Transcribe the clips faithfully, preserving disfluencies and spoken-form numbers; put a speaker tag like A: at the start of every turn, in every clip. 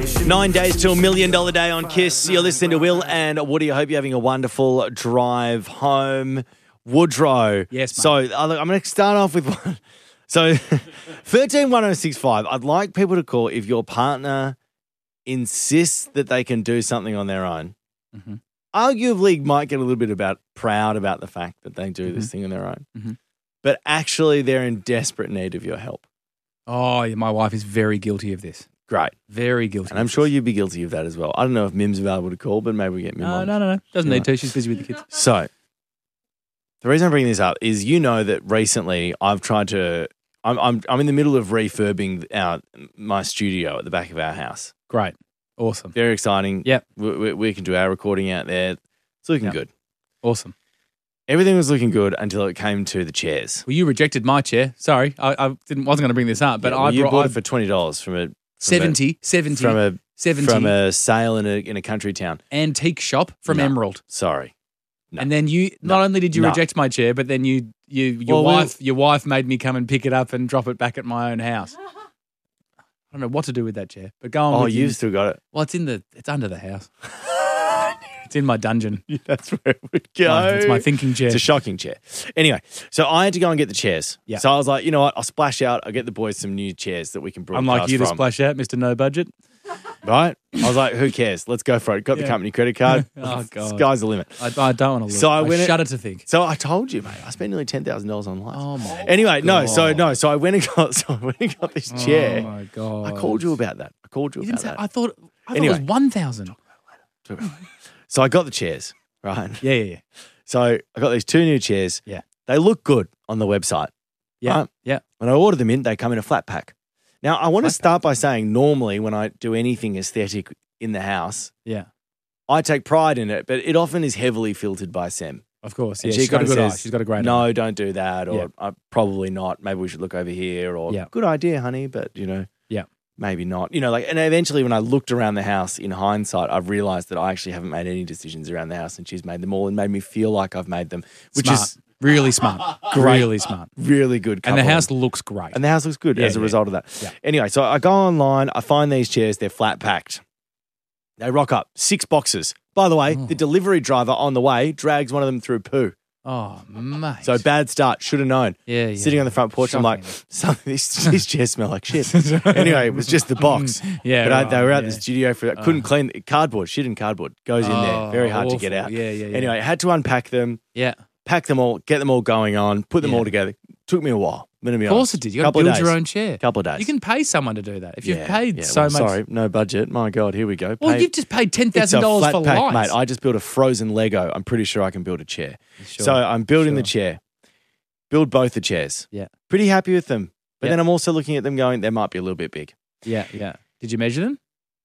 A: Nine days till Million Dollar Day on Kiss. You're listening to Will and Woody. I hope you're having a wonderful drive home. Woodrow.
B: Yes, mate.
A: So uh, look, I'm going to start off with one. So thirteen one oh six five. I'd like people to call if your partner insists that they can do something on their own.
B: Mm-hmm.
A: Arguably might get a little bit about proud about the fact that they do
B: Mm-hmm.
A: this thing on their own.
B: Mm-hmm.
A: But actually they're in desperate need of your help.
B: Oh, yeah, my wife is very guilty of this.
A: Great.
B: Very guilty.
A: And I'm sure you'd be guilty of that as well. I don't know if Mim's available to call, but maybe we get Mim
B: No,
A: on.
B: no, no, no. Doesn't
A: Yeah.
B: need to. She's busy with the kids.
A: So, the reason I'm bringing this up is you know that recently I've tried to. I'm I'm I'm in the middle of refurbing our my studio at the back of our house.
B: Great. Awesome.
A: Very exciting.
B: Yep.
A: We, we, we can do our recording out there. It's looking
B: Yep.
A: good.
B: Awesome.
A: Everything was looking good until it came to the chairs.
B: Well, you rejected my chair. Sorry. I, I didn't, wasn't going to bring this up, but
A: Yeah, well,
B: I
A: you
B: brought
A: bought
B: I-
A: it for twenty dollars from a from
B: seventy, seventy,
A: a, from a
B: seventy
A: from a sale in a in a country town.
B: antique shop from
A: No.
B: Emerald.
A: Sorry. No.
B: And then you, not only did you
A: No.
B: reject my chair, but then you, you, your
A: Well, we-
B: wife, your wife made me come and pick it up and drop it back at my own house. I don't know what to do with that chair, but go on.
A: Oh,
B: with
A: you've
B: you.
A: still got it.
B: Well, it's in the, it's under the house. It's in my dungeon.
A: That's where it would go.
B: My- it's my thinking chair.
A: It's a shocking chair. Anyway, so I had to go and get the chairs.
B: Yeah.
A: So I was like, you know what? I'll splash out. I'll get the boys some new chairs that we can broadcast
B: Unlike you to
A: from.
B: splash out, Mister No Budget.
A: Right? I was like, who cares? Let's go for it. Got the
B: Yeah.
A: company credit card.
B: Oh, God.
A: Sky's the limit.
B: I, I don't want to look.
A: So I
B: I,
A: went-
B: shudder to think.
A: So I told you, mate. I spent nearly ten thousand dollars on lights.
B: Oh, my
A: Anyway, no. So
B: God.
A: no. So I went and got. So I went and got this chair.
B: Oh, my God.
A: I called you about that. I called you,
B: You
A: about
B: didn't say,
A: that.
B: I thought, I thought
A: Anyway.
B: it was one thousand.
A: So I got the chairs. Right.
B: Yeah, yeah, yeah.
A: So I got these two new chairs.
B: Yeah.
A: They look good on the website.
B: Yeah,
A: Right?
B: yeah.
A: When I order them in, they come in a flat pack. Now, I want to
B: Flat
A: start by saying normally when I do anything aesthetic in the house,
B: Yeah,
A: I take pride in it, but it often is heavily filtered by Sam.
B: of course.
A: And
B: Yeah,
A: she
B: she's got a
A: kinda
B: good eye.
A: says,
B: She's got a great
A: No,
B: eye.
A: don't do that, or
B: Yeah.
A: uh, probably not. Maybe we should look over here, or
B: Yeah.
A: good idea, honey, but you know,
B: Yeah.
A: maybe not. You know, like, and eventually when I looked around the house in hindsight, I've realized that I actually haven't made any decisions around the house, and she's made them all and made me feel like I've made them, which
B: Smart.
A: is
B: Really smart.
A: Great.
B: Really smart.
A: really good.
B: And the
A: coupling.
B: house looks great.
A: And the house looks good
B: Yeah,
A: as a
B: yeah.
A: result of that.
B: Yeah.
A: Anyway, so I go online, I find these chairs, they're flat packed. They rock up, six boxes. By the way,
B: Oh.
A: the delivery driver on the way drags one of them through poo.
B: Oh, mate.
A: So bad start, should have known.
B: yeah, yeah.
A: Sitting on the front porch, I'm like,
B: Shocking.
A: some of these, these chairs smell like shit. Anyway, it was just the box.
B: Yeah,
A: But I, they
B: right,
A: were at
B: yeah.
A: the studio for that. Couldn't clean cardboard, shit in cardboard. Goes in there.
B: Oh,
A: Very hard to get
B: awful.
A: out.
B: Yeah, yeah, yeah.
A: Anyway, I had to unpack them,
B: Yeah.
A: pack them all, get them all going on, put them
B: Yeah.
A: all together. Took me a while. I'm gonna be
B: Of course
A: honest.
B: it did. You got to
A: Couple of
B: build your
A: days.
B: own chair.
A: Couple of days.
B: You can pay someone to do that. If you've
A: Yeah,
B: paid
A: yeah,
B: so
A: well,
B: much.
A: Sorry, no budget. My God, here we go.
B: Well,
A: Pay-
B: you've just paid ten
A: It's a
B: thousand dollars
A: flat
B: for
A: pack,
B: lights.
A: mate. I just built a frozen Lego. I'm pretty sure I can build a chair.
B: Sure,
A: So I'm building the
B: sure.
A: chair. Build both the chairs.
B: Yeah.
A: Pretty happy with them. But
B: Yeah.
A: then I'm also looking at them going, they might be a little bit big.
B: Yeah, yeah. Did you measure them?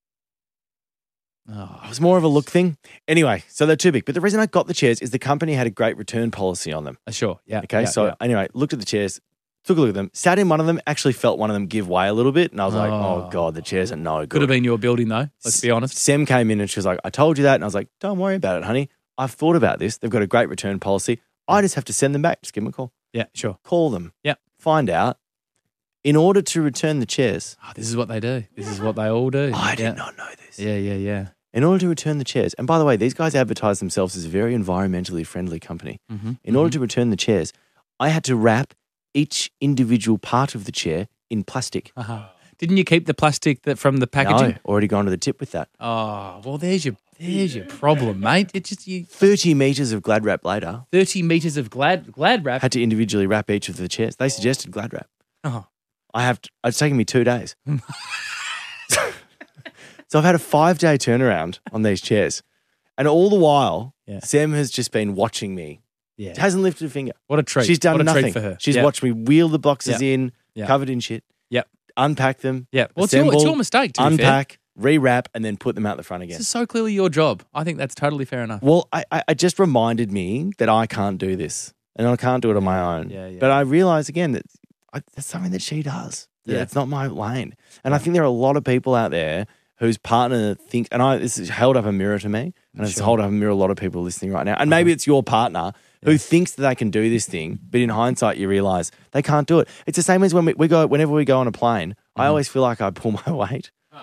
A: It
B: Oh,
A: was more of a look thing. Anyway, so they're too big. But the reason I got the chairs is the company had a great return policy on them.
B: uh, sure. Yeah.
A: Okay.
B: yeah,
A: so
B: yeah.
A: anyway, looked at the chairs, took a look at them, sat in one of them, actually felt one of them give way a little bit. And I was like, oh,
B: Oh.
A: God, the chairs are no good.
B: Could have been your building though. Let's be honest.
A: Sem came in and she was like, I told you that. And I was like, don't worry about it, honey. I've thought about this. They've got a great return policy. I just have to send them back. Just give them a call.
B: Yeah, sure.
A: Call them.
B: Yeah.
A: Find out. In order to return the chairs,
B: Oh, this is what they do. This is what they all do.
A: I did
B: yeah.
A: not know this.
B: Yeah, yeah, yeah.
A: In order to return the chairs, and by the way, these guys advertise themselves as a very environmentally friendly company.
B: Mm-hmm.
A: In order to return the chairs, I had to wrap each individual part of the chair in plastic.
B: Uh-huh. Didn't you keep the plastic that from the packaging?
A: No, already gone to the tip with that.
B: Oh, well, there's your there's your problem, mate. It just you
A: thirty metres of Glad Wrap later,
B: thirty meters of glad glad wrap.
A: had to individually wrap each of the chairs. They suggested Glad Wrap.
B: Oh.
A: I have. To, it's taken me two days. so, so I've had a five-day turnaround on these chairs, and all the while,
B: Yeah.
A: Sam has just been watching me.
B: Yeah.
A: Hasn't lifted a finger.
B: What a treat.
A: She's done
B: what a
A: nothing
B: treat for her.
A: She's
B: Yep.
A: watched me wheel the boxes
B: Yeah.
A: in,
B: Yeah.
A: covered in shit.
B: Yep.
A: Unpack them.
B: Yeah. Well, it's your, it's
A: assemble,
B: your mistake, to be fair.
A: unpack, rewrap, and then put them out the front again.
B: This is so clearly your job. I think that's totally fair enough.
A: Well, I, I, it just reminded me that I can't do this, and I can't do it on my own.
B: Yeah, yeah.
A: But I realised again that I, that's something that she does. That
B: Yeah.
A: It's not my lane. And I think there are a lot of people out there whose partner thinks, and I this has held up a mirror to me, and it's
B: Sure.
A: held up a mirror to a lot of people listening right now. And maybe it's your partner who thinks that they can do this thing, but in hindsight, you realise they can't do it. It's the same as when we, we go, whenever we go on a plane, I always feel like I pull my weight.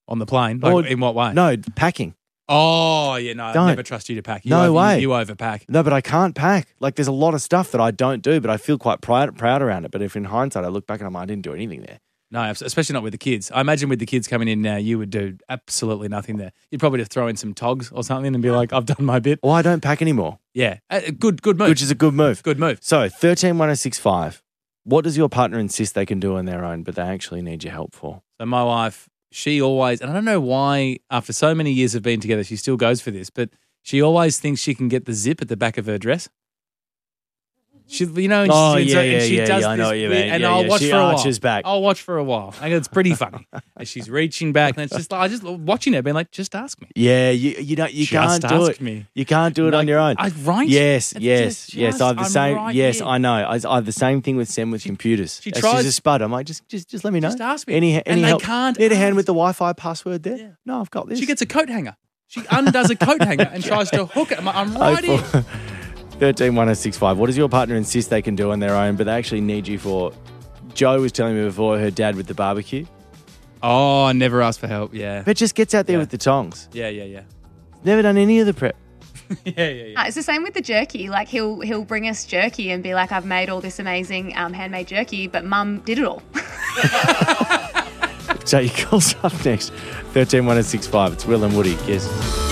B: On the plane? Like,
A: Or-
B: in what way?
A: No, packing.
B: Oh, yeah, no,
A: Don't.
B: I never trust you to pack. You
A: No
B: over,
A: way.
B: You, you overpack.
A: No, but I can't pack. Like, there's a lot of stuff that I don't do, but I feel quite proud, proud around it. But if in hindsight I look back and I'm like, I didn't do anything there.
B: No, abs- especially not with the kids. I imagine with the kids coming in now, you would do absolutely nothing there. You'd probably just throw in some togs or something and be like, I've done my bit.
A: Well, I don't pack anymore,
B: Yeah. Uh, good, good move.
A: which is a good move.
B: good move.
A: So, thirteen one oh six five. What does your partner insist they can do on their own, but they actually need your help for?
B: So my wife, she always, and I don't know why, after so many years of being together, she still goes for this, but she always thinks she can get the zip at the back of her dress. She, you know, and
A: Oh,
B: she's,
A: yeah,
B: and
A: yeah,
B: she
A: yeah,
B: does
A: yeah, I know
B: this
A: what you
B: weird-
A: mean.
B: And
A: Yeah,
B: I'll
A: yeah,
B: watch
A: she
B: for a
A: arches
B: while.
A: back.
B: I'll watch for a while. I think it's pretty funny. And she's reaching back, and it's just like I just watching her, being like, just ask me.
A: Yeah, you you don't you
B: Just
A: can't do
B: ask
A: it.
B: me.
A: You can't do it on
B: Like,
A: your own.
B: I right?
A: Yes,
B: It's
A: yes,
B: just-
A: yes.
B: just-
A: I have the
B: I'm
A: same.
B: right
A: yes,
B: here.
A: I know. I, I have the same thing with Sam with computers.
B: she
A: If
B: tries-
A: she's a spud. I'm like, just, just, just let me know.
B: Just ask me.
A: Any,
B: And
A: any
B: they
A: help?
B: can't
A: Need a hand
B: ask.
A: with the Wi-Fi password there?
B: Yeah.
A: No, I've got this.
B: She gets a coat hanger. She undoes a coat hanger and tries to hook it. I'm, like, I'm right here.
A: Thirteen one oh six five. What does your partner insist they can do on their own, but they actually need you for? Joe was telling me before her dad with the barbecue,
B: Oh, I never asked for help. Yeah.
A: but just gets out there
B: Yeah.
A: with the tongs.
B: Yeah, yeah, yeah.
A: Never done any of the prep.
B: yeah, yeah, yeah.
C: Uh, it's the same with the jerky. Like he'll he'll bring us jerky and be like, "I've made all this amazing um, handmade jerky, but Mum did it all."
A: So you calls up next. Thirteen one oh six five. It's Will and Woody. Yes.